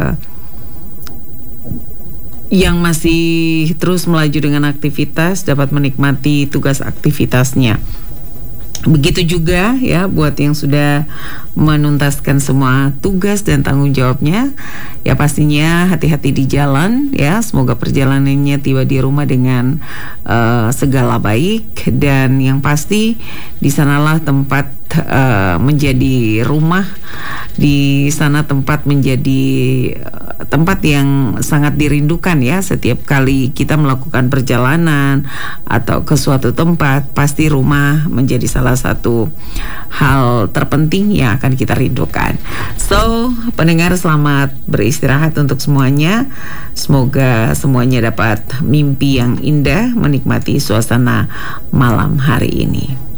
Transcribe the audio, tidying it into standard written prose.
yang masih terus melaju dengan aktivitas dapat menikmati tugas aktivitasnya. Begitu juga ya buat yang sudah menuntaskan semua tugas dan tanggung jawabnya, ya pastinya hati-hati di jalan ya. Semoga perjalanannya tiba di rumah dengan segala baik, dan yang pasti di sanalah tempat menjadi rumah, di sana tempat menjadi tempat yang sangat dirindukan ya. Setiap kali kita melakukan perjalanan atau ke suatu tempat, pasti rumah menjadi salah satu hal terpenting yang akan kita rindukan. So, pendengar, selamat beristirahat untuk semuanya. Semoga semuanya dapat mimpi yang indah, menikmati suasana malam hari ini.